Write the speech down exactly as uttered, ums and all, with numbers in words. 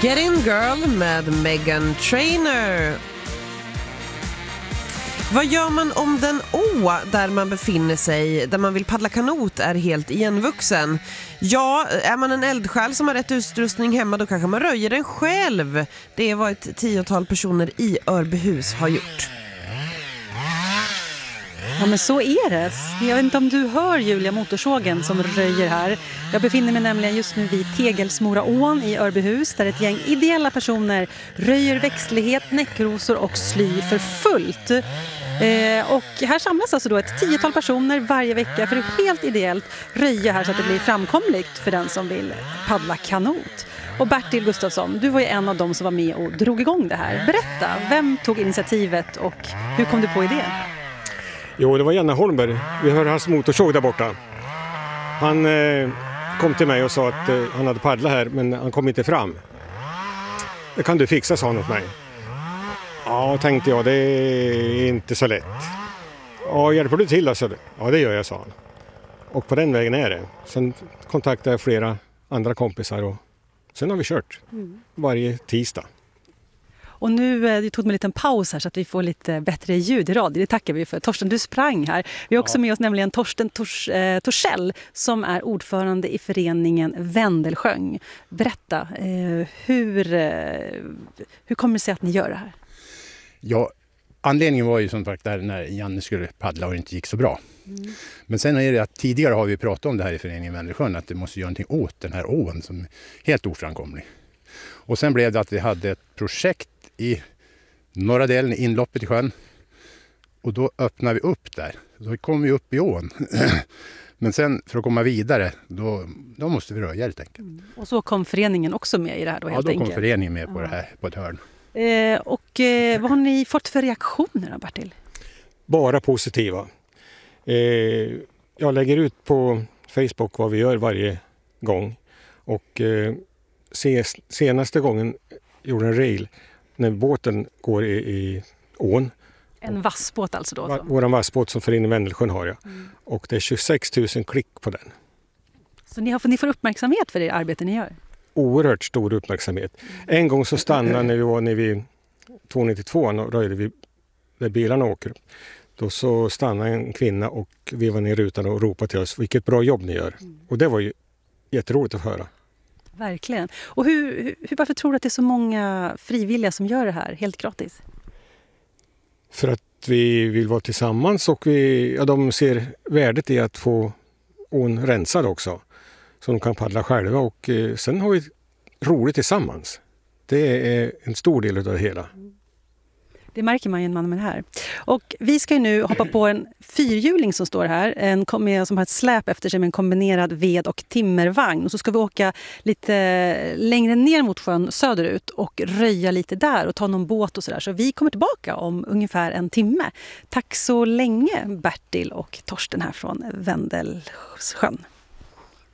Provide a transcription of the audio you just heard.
Get In Girl med Meghan Trainor. Vad gör man om den å där man befinner sig, där man vill paddla kanot, är helt igenvuxen? Ja, är man en eldsjäl som har rätt utrustning hemma, då kanske man röjer den själv. Det är vad ett tiotal personer i Örbyhus har gjort. Ja, men så är det. Jag vet inte om du hör Julia motorsågen som röjer här. Jag befinner mig nämligen just nu vid Tegelsmoraån i Örbyhus, där ett gäng ideella personer röjer växtlighet, näckrosor och sly för fullt. Eh, och här samlas alltså då ett tiotal personer varje vecka för att helt ideellt röja här så att det blir framkomligt för den som vill paddla kanot. Och Bertil Gustafsson, du var ju en av dem som var med och drog igång det här. Berätta, vem tog initiativet och hur kom du på idén? Jo, det var Janne Holmberg. Vi hör hans motorsåg där borta. Han eh, kom till mig och sa att eh, han hade paddlat här, men han kom inte fram. Det kan du fixa, sa han åt mig. Ja, tänkte jag, det är inte så lätt. Ja, hjälper du till, alltså? Ja, det gör jag, sa han. Och på den vägen är det. Sen kontaktade jag flera andra kompisar och sen har vi kört mm. varje tisdag. Och nu eh, tog vi en liten paus här så att vi får lite bättre ljud i radio. Det tackar vi för. Torsten, du sprang här. Vi har också ja. med oss nämligen Torsten Tors, eh, Torssell som är ordförande i föreningen Vendelsjöng. Berätta, eh, hur, eh, hur kommer det sig att ni gör det här? Ja, anledningen var ju som sagt där när Janne skulle paddla och det inte gick så bra. Mm. Men sen är det att tidigare har vi pratat om det här i föreningen Vendelsjön, att det måste göra någonting åt den här ån som är helt oframkomlig. Och sen blev det att vi hade ett projekt i norra delen, i inloppet i sjön. Och då öppnade vi upp där. Då kom vi upp i ån. Men sen för att komma vidare, då, då måste vi röja helt enkelt. Mm. Och så kom föreningen också med i det här då helt enkelt? Ja, då kom föreningen med på ja. det här, på ett hörn. Eh, och eh, vad har ni fått för reaktioner då, Bertil? Bara positiva. Eh, jag lägger ut på Facebook vad vi gör varje gång. Och eh, senaste gången gjorde en rail när båten går i, i ån. En vassbåt alltså då? Va, våran vassbåt som föreningen Vendelsjön har jag. Mm. Och det är tjugosex tusen klick på den. Så ni, har, ni får uppmärksamhet för det arbete ni gör? Oerhört stor uppmärksamhet. Mm. En gång så stannade när vi var nere vid tvåhundranittiotvå och röjde vi där bilarna åker. Då så stannade en kvinna och vi var ner i rutan och ropade till oss, vilket bra jobb ni gör. Mm. Och det var ju jätteroligt att höra. Verkligen. Och hur, hur, varför tror du att det är så många frivilliga som gör det här helt gratis? För att vi vill vara tillsammans och vi, ja, de ser värdet i att få ån rensad också. Så de kan paddla själva och eh, sen har vi roligt tillsammans. Det är en stor del av det hela. Det märker man genom med det här. Och vi ska ju nu hoppa på en fyrhjuling som står här. En som har ett släp efter sig med en kombinerad ved- och timmervagn. Och så ska vi åka lite längre ner mot sjön söderut och röja lite där och ta någon båt och sådär. Så vi kommer tillbaka om ungefär en timme. Tack så länge Bertil och Torsten här från Vendelsjön.